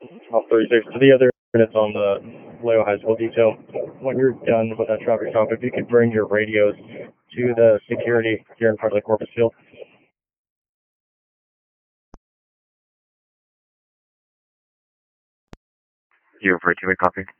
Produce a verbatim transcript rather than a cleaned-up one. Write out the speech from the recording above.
off thirty-six to the other units on the Vallejo High School detail. When you're done with that traffic stop, if you could bring your radios to the security here in front of the Corpus Field. zero four two, copy.